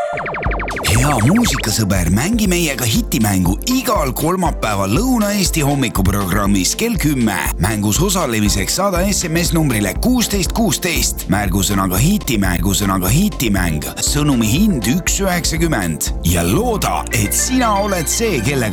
Hea muusikasõber, mängi meiega hitimängu igal kolmapäeval Lõuna-Eesti hommikuprogrammis kell 10. Mängus osalemiseks saada SMS numbrile 1616. Märgusõnaga hitimäng. Sõnumi hind 1,90 ja looda, et sina oled see, kellega